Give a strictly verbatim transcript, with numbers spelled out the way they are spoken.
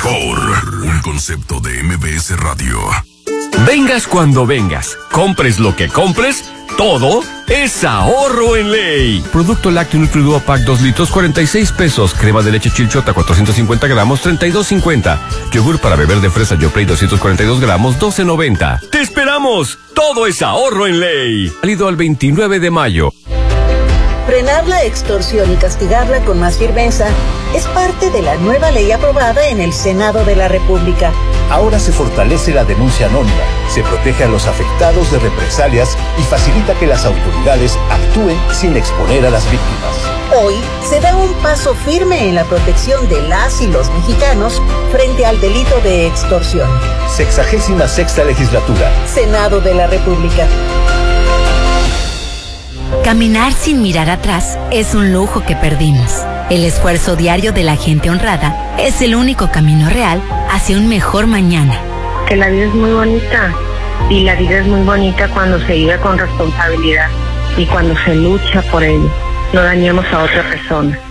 Mejor, un concepto de M B S Radio. Vengas cuando vengas, compres lo que compres, todo es ahorro en ley. Producto lácteo Nutriduo Pack dos litros, cuarenta y seis pesos. Crema de leche Chilchota, cuatrocientos cincuenta gramos, treinta y dos cincuenta. Yogur para beber de fresa Yoplait, doscientos cuarenta y dos gramos, doce noventa. ¡Te esperamos! Todo es ahorro en ley. Válido al veintinueve de mayo. Frenar la extorsión y castigarla con más firmeza es parte de la nueva ley aprobada en el Senado de la República. Ahora se fortalece la denuncia anónima, se protege a los afectados de represalias y facilita que las autoridades actúen sin exponer a las víctimas. Hoy se da un paso firme en la protección de las y los mexicanos frente al delito de extorsión. Sexagésima sexta legislatura. Senado de la República. Caminar sin mirar atrás es un lujo que perdimos. El esfuerzo diario de la gente honrada es el único camino real hacia un mejor mañana. Que la vida es muy bonita y la vida es muy bonita cuando se vive con responsabilidad y cuando se lucha por ello. No dañemos a otra persona.